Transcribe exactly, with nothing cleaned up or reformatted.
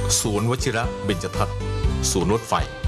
ศูนย์วชิระเบญจทัศน์ศูนย์รถไฟ